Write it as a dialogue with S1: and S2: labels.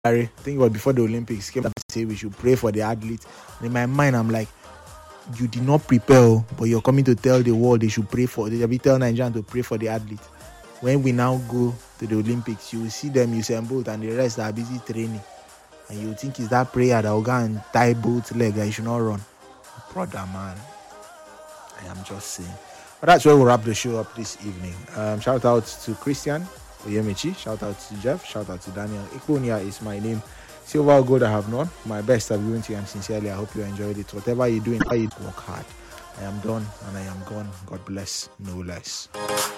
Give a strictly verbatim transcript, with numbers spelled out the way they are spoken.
S1: I think it was before the Olympics, came to say we should pray for the athletes. And in my mind, I'm like, you did not prepare, but you're coming to tell the world they should pray for. They should tell Nigerians to pray for the athletes. When we now go to the Olympics, you will see them, Usain Bolt and the rest are busy training. And you think it's that prayer that will go and tie both legs that you should not run. Brother, man. I am just saying. But that's where we'll wrap the show up this evening. Um, shout out to Christian Oyemichi. Shout out to Jeff. Shout out to Daniel. Ikonia is my name. Silver or gold I have known. My best I've given to you, and sincerely I hope you enjoyed it. Whatever you're doing, you work hard. I am done and I am gone. God bless, no less.